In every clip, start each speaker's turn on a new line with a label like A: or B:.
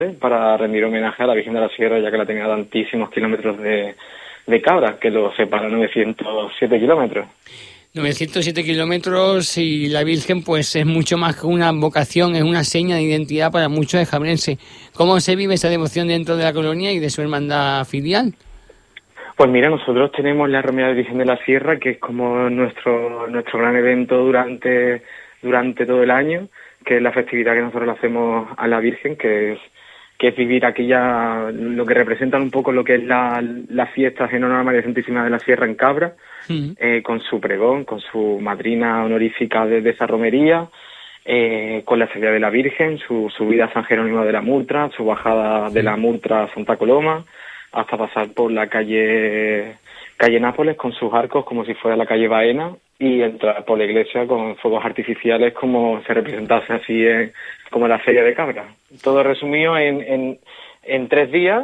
A: para rendir homenaje a la Virgen de la Sierra, ya que la tenía tantísimos kilómetros de cabra, que lo separa 907 kilómetros.
B: 907 kilómetros y la Virgen pues es mucho más que una vocación, es una seña de identidad para muchos de Jabrense. ¿Cómo se vive esa devoción dentro de la colonia y de su hermandad filial?
A: Pues mira, nosotros tenemos la Romería de Virgen de la Sierra, que es como nuestro gran evento durante todo el año, que es la festividad que nosotros le hacemos a la Virgen, que es vivir aquella, lo que representan un poco lo que es las fiestas en honor a María Santísima de la Sierra en Cabra, con su pregón, con su madrina honorífica de esa romería, con la salida de la Virgen, su subida a San Jerónimo de la Murtra, su bajada de la Murtra a Santa Coloma, hasta pasar por la calle Nápoles con sus arcos como si fuera la calle Baena, y entrar por la iglesia con fuegos artificiales como se representase así como la Feria de Cabra. Todo resumido en 3 días,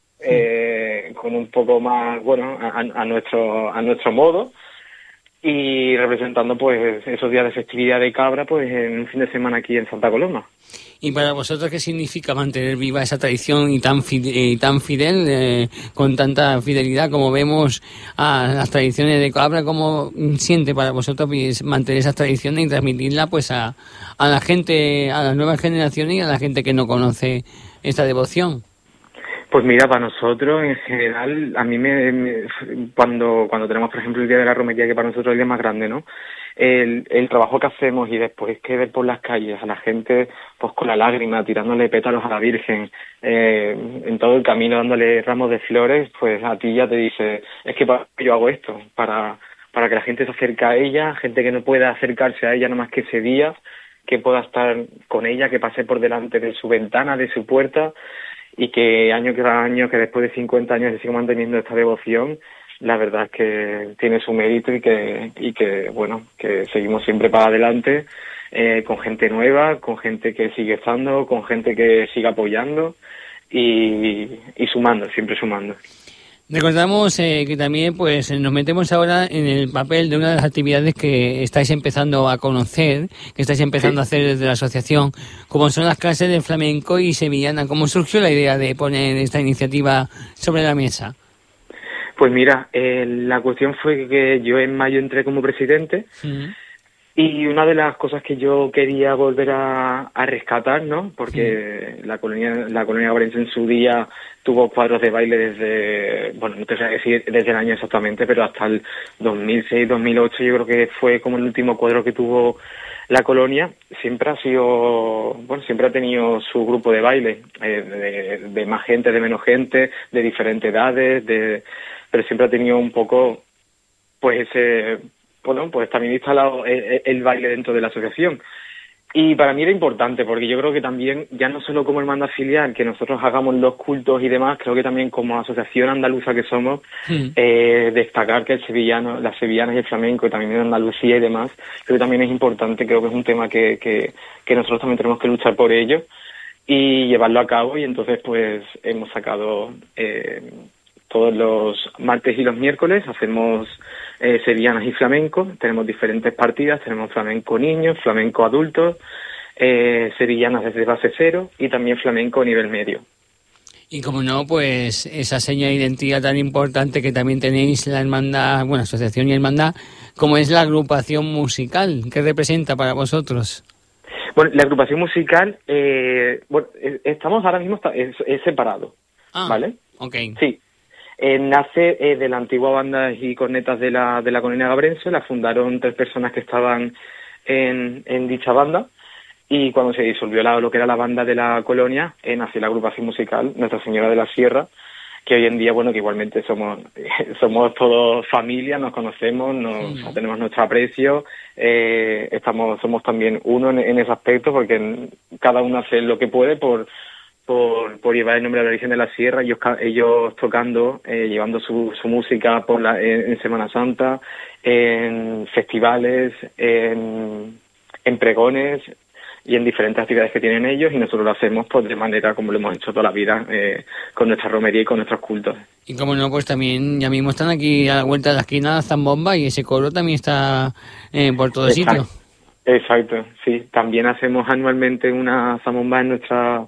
A: con un poco más, bueno, a nuestro modo, y representando pues esos días de festividad de Cabra pues en un fin de semana aquí en Santa Coloma.
B: ¿Y para vosotros qué significa mantener viva esa tradición y tan fidel, con tanta fidelidad como vemos a las tradiciones de Cabra? ¿Cómo siente para vosotros mantener esas tradiciones y transmitirla pues a la gente, a las nuevas generaciones y a la gente que no conoce esta devoción?
A: Pues mira, para nosotros en general, a mí cuando tenemos por ejemplo el Día de la Romería, que para nosotros es el día más grande, ¿no? El trabajo que hacemos y después que ver por las calles a la gente pues con la lágrima, tirándole pétalos a la Virgen, en todo el camino dándole ramos de flores, pues a ti ya te dice, es que yo hago esto, para que la gente se acerque a ella, gente que no pueda acercarse a ella nada más que ese día, que pueda estar con ella, que pase por delante de su ventana, de su puerta, y que año tras año, que después de 50 años se siga manteniendo esta devoción, la verdad es que tiene su mérito y que bueno, que seguimos siempre para adelante, con gente nueva, con gente que sigue estando, con gente que sigue apoyando y sumando, siempre sumando.
B: Recordamos que también pues nos metemos ahora en el papel de una de las actividades que estáis empezando a conocer, que estáis empezando a hacer desde la asociación, como son las clases de flamenco y sevillana. ¿Cómo surgió la idea de poner esta iniciativa sobre la mesa?
A: Pues mira, la cuestión fue que yo en mayo entré como presidente. Y una de las cosas que yo quería volver a rescatar, ¿no? Porque la colonia Gabrense en su día tuvo cuadros de baile desde, bueno, no te sé decir desde el año exactamente, pero hasta el 2006, 2008 yo creo que fue como el último cuadro que tuvo la colonia. Siempre ha tenido su grupo de baile, de más gente, de menos gente, de diferentes edades, pero siempre ha tenido un poco, pues pues también instalado el baile dentro de la asociación. Y para mí era importante, porque yo creo que también, ya no solo como hermandad filial, que nosotros hagamos los cultos y demás, creo que también como asociación andaluza que somos, destacar que las sevillanas y el flamenco, y también en Andalucía y demás, creo que también es importante, creo que es un tema que nosotros también tenemos que luchar por ello y llevarlo a cabo, y entonces pues hemos sacado todos los martes y los miércoles, hacemos sevillanas y flamenco. Tenemos diferentes partidas, tenemos flamenco niños, flamenco adultos, sevillanas desde base 0 y también flamenco nivel medio.
B: Y como no, pues esa seña de identidad tan importante que también tenéis la hermandad, bueno, asociación y hermandad, como es la agrupación musical, ¿qué representa para vosotros?
A: Bueno, la agrupación musical, estamos ahora mismo es separado, ¿vale?
B: Okay.
A: Sí. Nace de la antigua banda y cornetas de la colonia Gabrense. La fundaron 3 personas que estaban en dicha banda, y cuando se disolvió lo que era la banda de la colonia, nació la agrupación musical Nuestra Señora de la Sierra, que hoy en día, bueno, que igualmente somos todos familia, nos conocemos, tenemos nuestro aprecio, somos también uno en ese aspecto, porque cada uno hace lo que puede por llevar el nombre de la Virgen de la Sierra, ellos tocando, llevando su música en Semana Santa, en festivales, en pregones y en diferentes actividades que tienen ellos, y nosotros lo hacemos pues de manera como lo hemos hecho toda la vida, con nuestra romería y con nuestros cultos.
B: Y como no, pues también ya mismo están aquí a la vuelta de la esquina Zambomba, y ese coro también está por todo sitio.
A: Exacto, sí. También hacemos anualmente una zambomba en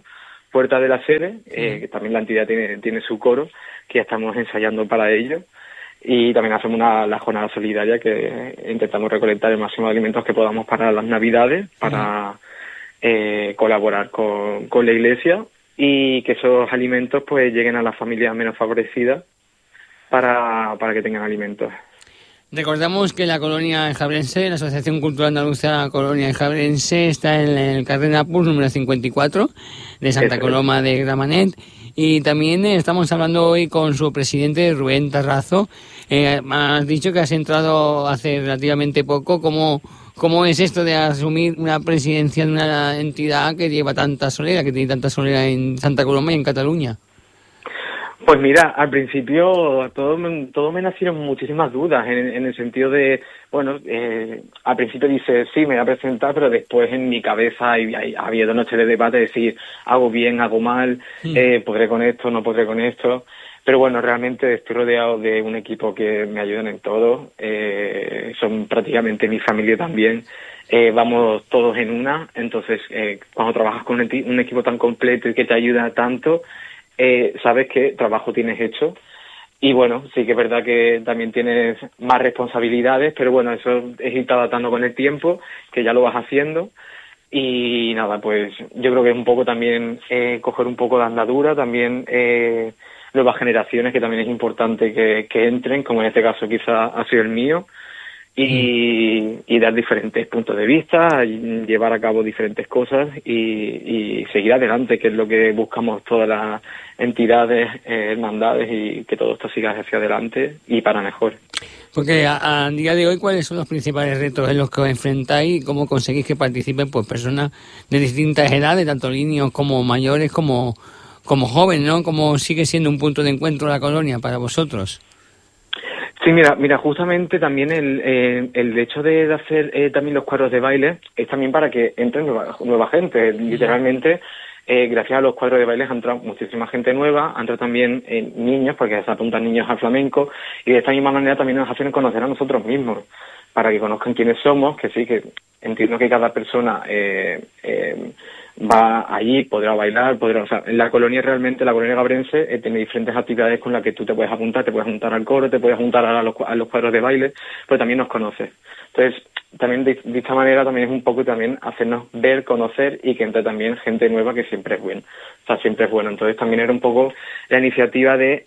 A: puerta de la sede, que también la entidad tiene su coro, que ya estamos ensayando para ello. Y también hacemos la jornada solidaria, que intentamos recolectar el máximo de alimentos que podamos para las Navidades, para colaborar con la Iglesia, y que esos alimentos pues lleguen a las familias menos favorecidas para que tengan alimentos.
B: Recordamos que la Colonia Enjabrense, la Asociación Cultural Andaluza Colonia Enjabrense, está en el carrer Nàpols número 54 de Santa Coloma de Gramenet, y también estamos hablando hoy con su presidente, Rubén Tarrazo. Has dicho que has entrado hace relativamente poco. ¿Cómo es esto de asumir una presidencia de una entidad que lleva tanta solera, que tiene tanta solera en Santa Coloma y en Cataluña?
A: Pues mira, al principio todo me nacieron muchísimas dudas en el sentido de, al principio dices, sí, me voy a presentar, pero después en mi cabeza ha habido noches de debate, de decir, hago bien, hago mal, podré con esto, no podré con esto. Pero bueno, realmente estoy rodeado de un equipo que me ayudan en todo, son prácticamente mi familia también. Vamos todos en una, entonces cuando trabajas con un equipo tan completo y que te ayuda tanto, sabes qué trabajo tienes hecho. Y bueno, sí que es verdad que también tienes más responsabilidades, pero bueno, eso es irte adaptando con el tiempo, que ya lo vas haciendo. Y nada, pues yo creo que es un poco también coger un poco de andadura, también nuevas generaciones, que también es importante que entren, como en este caso quizá ha sido el mío, y dar diferentes puntos de vista, y llevar a cabo diferentes cosas y seguir adelante, que es lo que buscamos todas las entidades, hermandades, y que todo esto siga hacia adelante y para mejor.
B: Porque a día de hoy, ¿cuáles son los principales retos en los que os enfrentáis y cómo conseguís que participen pues personas de distintas edades, tanto niños como mayores como jóvenes, ¿no? ¿Cómo sigue siendo un punto de encuentro la colonia para vosotros?
A: Sí, mira, justamente también el hecho de hacer también los cuadros de baile es también para que entre nueva gente. Literalmente, gracias a los cuadros de baile ha entrado muchísima gente nueva, han entrado también niños, porque se apuntan niños al flamenco, y de esta misma manera también nos hacen conocer a nosotros mismos, para que conozcan quiénes somos, que sí, que entiendo que cada persona va allí, podrá bailar, o sea, en la colonia realmente, la colonia gabrense tiene diferentes actividades con las que tú te puedes apuntar al coro, te puedes apuntar a los cuadros de baile, pero también nos conoces. Entonces, también de esta manera también es un poco también hacernos ver, conocer, y que entre también gente nueva, que siempre es bueno. O sea, siempre es bueno. Entonces también era un poco la iniciativa de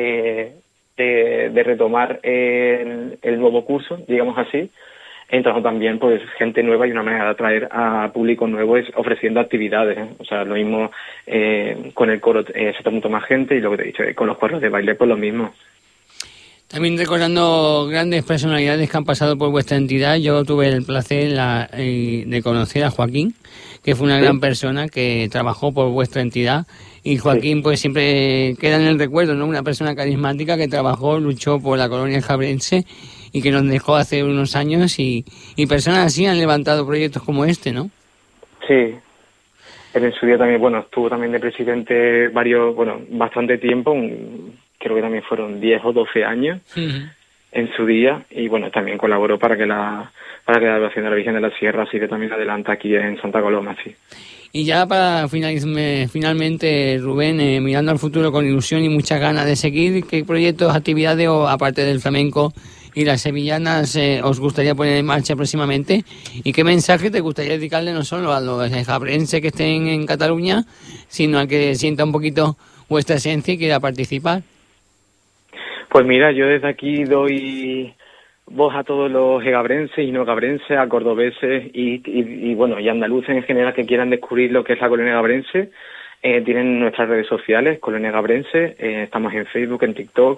A: retomar el nuevo curso, digamos así, entrando también pues gente nueva, y una manera de atraer a público nuevo es ofreciendo actividades, O sea, lo mismo con el coro se toma mucho más gente, y lo que te he dicho, con los cuadros de baile pues lo mismo.
B: También recordando grandes personalidades que han pasado por vuestra entidad, yo tuve el placer de conocer a Joaquín, que fue una gran persona que trabajó por vuestra entidad, y Joaquín pues siempre queda en el recuerdo, ¿no? Una persona carismática que trabajó, luchó por la colonia enjabrense y que nos dejó hace unos años, y personas así han levantado proyectos como este, ¿no?
A: Sí. Él en su día también, estuvo también de presidente bastante tiempo, creo que también fueron 10 o 12 años en su día, y también colaboró para que la adoración de la Virgen de la Sierra siga también adelante aquí en Santa Coloma, sí.
B: Y ya para finalmente, Rubén, mirando al futuro con ilusión y muchas ganas de seguir, ¿qué proyectos, actividades, o aparte del flamenco y las sevillanas, os gustaría poner en marcha próximamente? ¿Y qué mensaje te gustaría dedicarle no solo a los enjabrenses que estén en Cataluña, sino al que sienta un poquito vuestra esencia y quiera participar?
A: Pues mira, yo desde aquí doy voz a todos los egabrenses y no egabrenses, a cordobeses y andaluces en general que quieran descubrir lo que es la colonia egabrense. Tienen nuestras redes sociales, Colonia Egabrense, estamos en Facebook, en TikTok,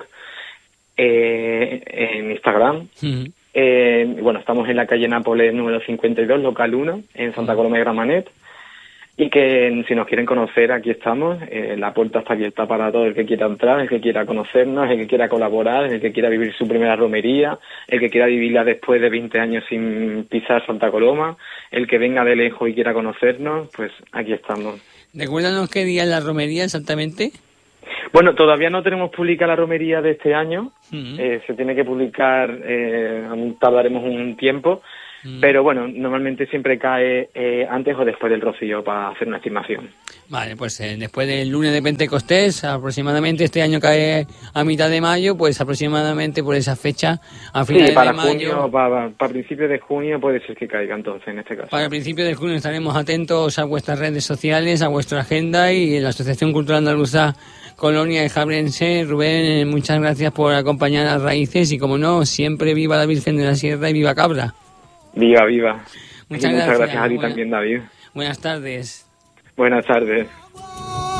A: en Instagram. Estamos en la calle Nápoles número 52, local 1, en Santa Coloma de Gramenet. Y que si nos quieren conocer, aquí estamos. La puerta está abierta para todo el que quiera entrar, el que quiera conocernos, el que quiera colaborar, el que quiera vivir su primera romería, el que quiera vivirla después de 20 años sin pisar Santa Coloma, el que venga de lejos y quiera conocernos, pues aquí estamos.
B: Recuérdanos qué día es la romería exactamente.
A: Bueno, todavía no tenemos publicada la romería de este año. Se tiene que publicar, tardaremos un tiempo. Pero bueno, normalmente siempre cae antes o después del Rocío para hacer una estimación.
B: Vale, pues después del lunes de Pentecostés, aproximadamente este año cae a mitad de mayo, pues aproximadamente por esa fecha, a finales
A: para
B: de mayo.
A: junio, para principios de junio puede ser que caiga entonces, en este caso.
B: Para el principio de junio estaremos atentos a vuestras redes sociales, a vuestra agenda y en la Asociación Cultural Andaluza Colonia de Jabrense. Rubén, muchas gracias por acompañar a Raíces y, como no, siempre viva la Virgen de la Sierra y viva Cabra.
A: Viva, viva.
B: Muchas
A: gracias a ti
B: Buena,
A: también, David.
B: Buenas tardes.
A: Buenas tardes.